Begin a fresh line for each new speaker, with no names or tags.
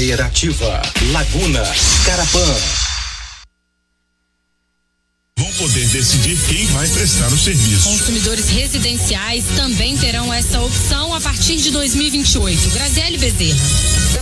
Interativa, Laguna, Carapã.
Vão poder decidir quem vai prestar o serviço.
Consumidores residenciais também terão essa opção a partir de 2028. Graziele Bezerra.